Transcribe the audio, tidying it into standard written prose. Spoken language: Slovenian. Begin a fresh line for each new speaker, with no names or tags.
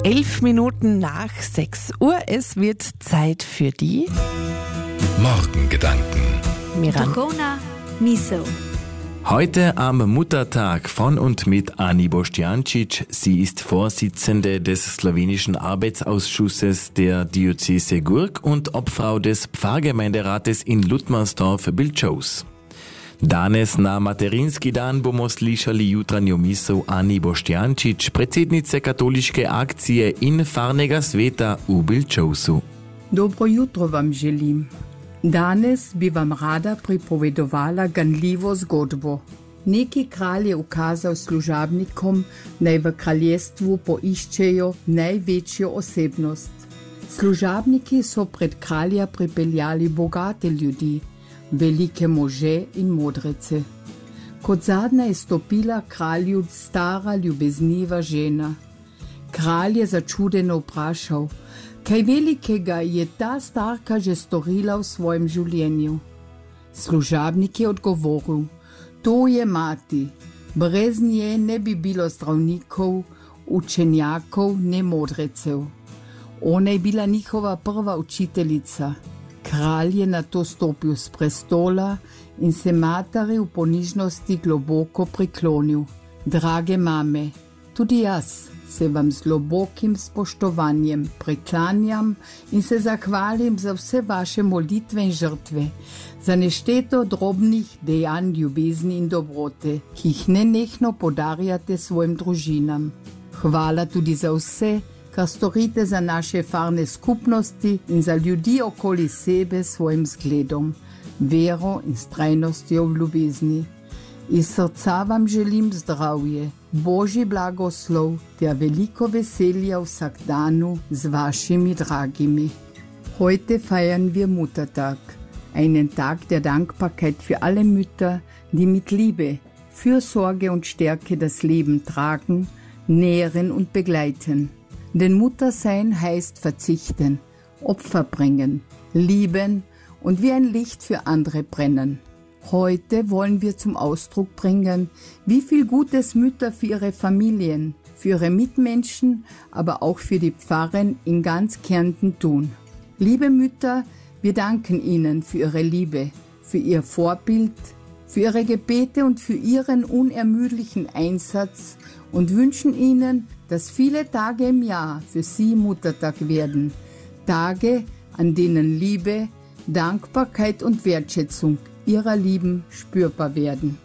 11 Minuten nach 6 Uhr. Es wird Zeit für die
Morgengedanken.
Duchovna misel.
Heute am Muttertag von und mit Ani Boštjančić. Sie ist Vorsitzende des slowenischen Arbeitsausschusses der Diözese Gurk und Obfrau des Pfarrgemeinderates in Ludmersdorf-Bilčous. Danes na materinski dan bomo slišali jutranjo misel Ani Boštjančić, predsednice katoliške akcije in farnega sveta v Bilčousu.
Dobro jutro vam želim. Danes bi vam rada pripovedovala ganljivo zgodbo. Neki kralj je ukazal služabnikom, naj v kraljestvu poiščejo največjo osebnost. Služabniki so pred kralja pripeljali bogate ljudi, velike može in modrece. Kot zadnja je stopila kralju stara ljubezniva žena. Kralj je začudeno vprašal, kaj velikega je ta starka že storila v svojem življenju. Služabnik je odgovoril, to je mati, brez nje ne bi bilo zdravnikov, učenjakov, ne modrecev. Ona je bila njihova prva učiteljica. Kralj je nato stopil s prestola in se materi v ponižnosti globoko priklonil. Drage mame, tudi jaz se vam z globokim spoštovanjem preklanjam in se zahvalim za vse vaše molitve in žrtve, za nešteto drobnih dejanj ljubezni in dobrote, ki jih nenehno podarjate svojim družinam. Hvala tudi za vse, kar storite za naše farne skupnosti in za ljudi okoli sebe svojim zgledom, vero in vztrajnostjo v ljubezni. Iz srca vam želim zdravje, Božji blagoslov ter veliko veselja vsak danu z vašimi dragimi. Heute feiern wir Muttertag, einen Tag der Dankbarkeit für alle Mütter, die mit Liebe, Fürsorge und Stärke das Leben tragen, nähren und begleiten. Denn Muttersein heißt verzichten, Opfer bringen, lieben und wie ein Licht für andere brennen. Heute wollen wir zum Ausdruck bringen, wie viel Gutes Mütter für ihre Familien, für ihre Mitmenschen, aber auch für die Pfarren in ganz Kärnten tun. Liebe Mütter, wir danken Ihnen für Ihre Liebe, für Ihr Vorbild, für Ihre Gebete und für Ihren unermüdlichen Einsatz und wünschen Ihnen, dass viele Tage im Jahr für Sie Muttertag werden. Tage, an denen Liebe, Dankbarkeit und Wertschätzung Ihrer Lieben spürbar werden.